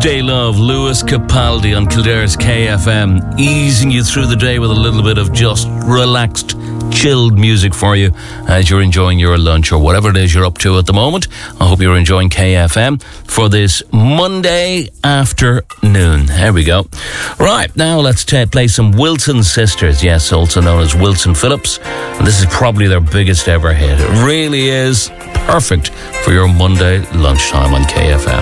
Tuesday Love, Lewis Capaldi on Kildare's KFM, easing you through the day with a little bit of just relaxed, chilled music for you as you're enjoying your lunch or whatever it is you're up to at the moment. I hope you're enjoying KFM for this Monday afternoon. There we go. Right, now let's play some Wilson Sisters, yes, also known as Wilson Phillips. And this is probably their biggest ever hit. It really is perfect for your Monday lunchtime on KFM.